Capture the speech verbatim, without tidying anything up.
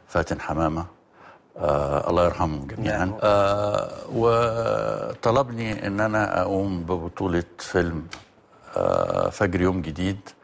فاتن حمامة، آه الله يرحمهم جميعا. آه وطلبني ان انا اقوم ببطولة فيلم آه فجر يوم جديد